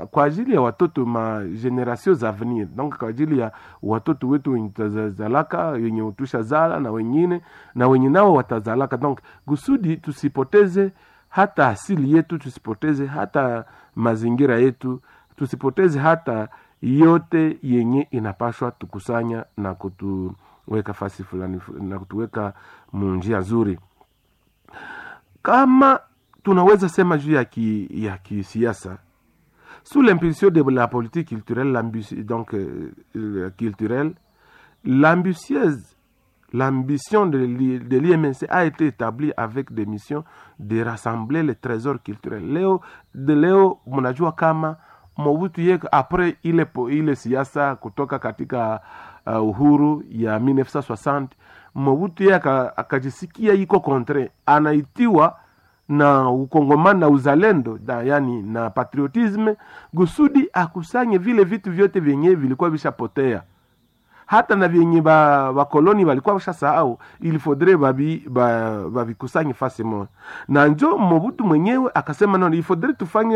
kwa ajili ya watoto ma generation za avenir, donc kwa ajili ya watoto wetu wenye tazalaka, wenye utusha zala na wengine na wenye nao watazalaka, donc kusudi tusipoteze hata asili yetu, tusipoteze hata mazingira yetu, tusipoteze hata yote yenye inapashwa tukusanya na kutuweka fasi fulani na kutuweka munjia nzuri. Kama tunaweza sema juu ya kisiasa, sous l'impulsion de la politique culturelle, l'ambition de l'IMNC a été établie avec des missions de rassembler les trésors culturels. Leo mnajua kama Mobutu yeke après ile siasa kutoka katika uhuru ya 1960, Mobutu yeke akajisikia iko contre, anaitiwa na ukongomani na uzalendo yani na patriotisme, gusudi akusanye vile vitu vyote vyenye vilikuwa vishapotea, hata na vyenye wakoloni walikuwa washasahau, il faudrait babikusanye fasi moja. Na njo Mobutu mwenyewe akasema non, il faudrait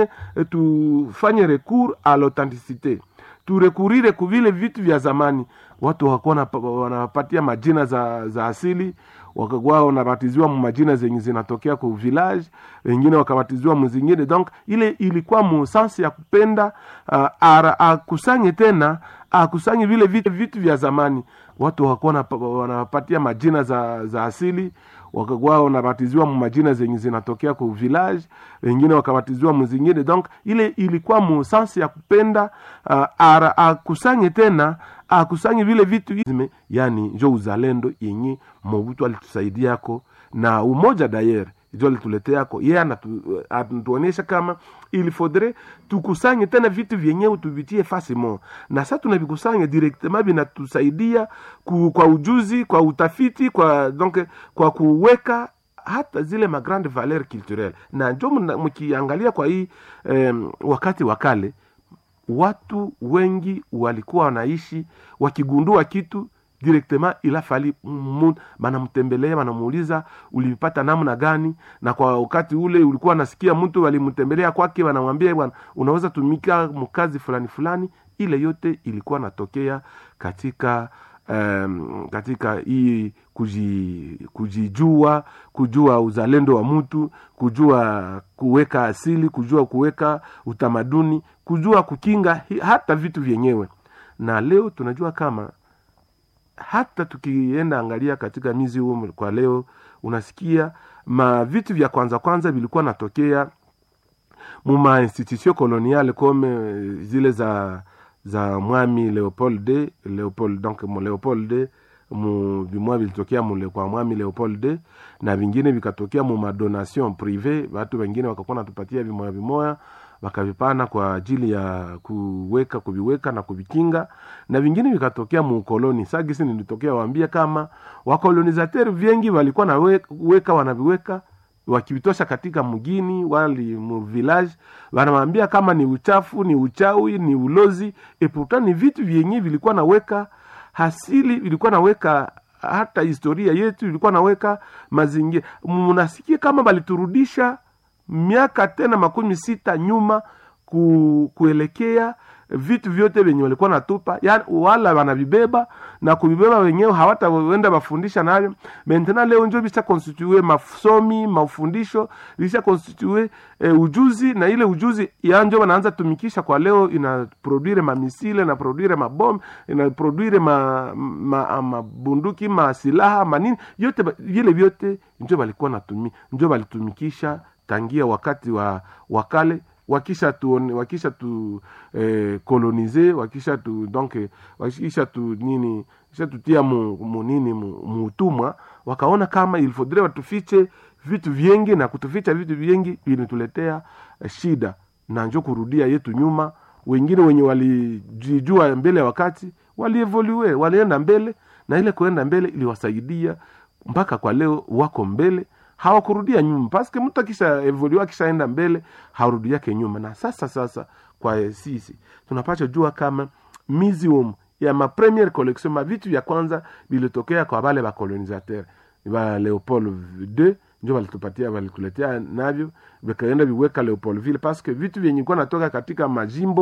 tufanye recours à l'authenticité, turekurire kuvile vitu vya zamani. Watu wakuwa wanapatia majina za asili, wakakuwa wanabatiziwa majina zenye zinatokea kwa village, wengine wakabatiziwa mzingine. Donc ile ilikuwa musansi ya kupenda akusanye tena, akusanye vile vitu vya zamani. Watu wakuwa wanapatia majina za asili, wakakuwa wanabatiziwa majina zenye zinatokea kwa village, wengine wakabatiziwa mzingine. Donc ile ilikuwa musansi ya kupenda akusanye tena, akusanye vile vitu, yani njo uzalendo yenye Mobutu alitusaidia yako, na umoja d'ailleurs njo alituletea yako. Yeye anatuonyesha kama il faudrait tukusanye tena vitu vyenyewe tuvitie fasi mo, na sasa tunavikusanya directement, vinatusaidia kwa ujuzi, kwa utafiti, kwa kuweka hata zile ma grande valeur culturelle. Na njo mkiangalia kwa hii wakati wakale, watu wengi walikuwa wanaishi wakigundua kitu directement, ila fali banamtembelea, banamuuliza ulipata namna gani. Na kwa wakati ule ulikuwa nasikia mtu walimtembelea kwake, wanamwambia bwana unaweza tumika mkazi fulani fulani. Ile yote ilikuwa natokea katika hii kujua uzalendo wa mtu, kujua kuweka asili, kujua kuweka utamaduni, kujua kukinga hata vitu vyenyewe. Na leo tunajua kama hata tukienda angalia katika museum kwa leo, unasikia vitu vya kwanza vilikuwa natokea muma institution coloniale comme zile za mwami Leopold II, bimwa vilitokea kwa mwami Leopold II, na vingine vikatokea mu donation privé, watu wengine wakakuwa natupatia vimoya wakavipana kwa ajili ya kuviweka na kuvikinga, na vingine vikatokea mu koloni. Sagisi nilitokea waambia kama wakolonizateur vingi walikuwa na wanaviweka wakivitosha katika mgini wali mu village, wanamwambia kama ni uchafu, ni uchawi, ni ulozi. Pourtant ni vitu vyenyewe vilikuwa naweka hasili, vilikuwa naweka hata historia yetu, vilikuwa naweka mazingira. Mnasikia kama baliturudisha miaka tena 60 nyuma kuelekea vitu vyote venye walikuwa natupa, yani wala wanavibeba na kubibeba wenyewe, hawata wenda bafundisha navyo. Maintenant leo njo bisha constituer masomi, mafundisho, bisha constituer ujuzi, na ile ujuzi yanjo wanaanza tumikisha kwa leo. Ina produire mamisile, na produire mabom, ina produire mabunduki, masilaha, manini yote vile vyote njo walikuwa njo walitumikisha tangia wakati wa wakale. Wakisha coloniser, wakisha tutia mutumwa, wakaona kama il faudrait watufiche vitu vingi, na kutuficha vitu vingi vinatuletea shida, na njo kurudia yetu nyuma. Wengine wenye walijijua mbele wakati walievolue, walienda mbele, na ile kuenda mbele iliwasaidia mpaka kwa leo wako mbele, hawakurudia nyuma. Paske mtu akisha evolue, akishaenda mbele, harudi yake nyuma. Na sasa kwa sisi tunapata jua kama museum ya ma première collection, vitu vya kwanza vilitokea kwa wale ba colonisateur ba Leopold II, ndio walitupatia, walikuletea navyo, vikaenda viweka Leopoldville, paske vitu vyenye kwa natoka katika majimbo